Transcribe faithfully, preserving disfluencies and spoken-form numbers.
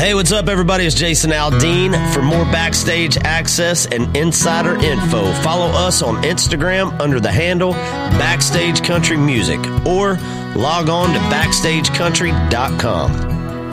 Hey, what's up, everybody? It's Jason Aldean. For more backstage access and insider info, follow us on Instagram under the handle Backstage Country Music or log on to backstage country dot com.